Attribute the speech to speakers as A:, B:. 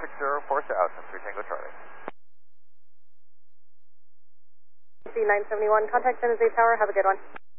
A: 4000, 3 Tango Charlie.
B: C971, contact San Jose Tower, have a good one.